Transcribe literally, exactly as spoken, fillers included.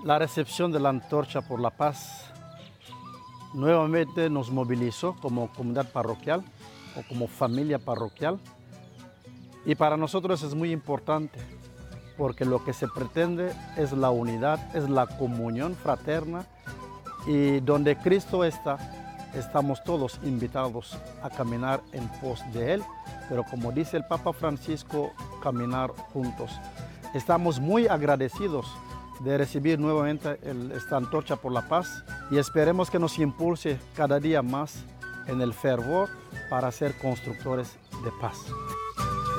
La recepción de la Antorcha por la Paz nuevamente nos movilizó como comunidad parroquial o como familia parroquial, y para nosotros es muy importante porque lo que se pretende es la unidad, es la comunión fraterna, y donde Cristo está, estamos todos invitados a caminar en pos de Él, pero como dice el Papa Francisco, caminar juntos. Estamos muy agradecidos de recibir nuevamente el, esta Antorcha por la Paz, y esperemos que nos impulse cada día más en el fervor para ser constructores de paz.